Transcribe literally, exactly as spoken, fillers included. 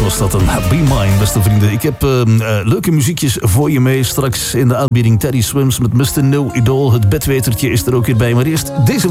was dat een Be Mine, beste vrienden. Ik heb uh, uh, leuke muziekjes voor je mee. Straks in de aanbieding Teddy Swims met mister No Idol. Het bedwetertje is er ook weer bij. Maar eerst deze